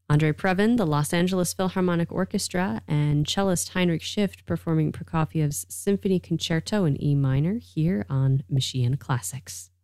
Andre Previn, the Los Angeles Philharmonic Orchestra, and cellist Heinrich Schiff performing Prokofiev's Symphony Concerto in E minor here on Machine Classics.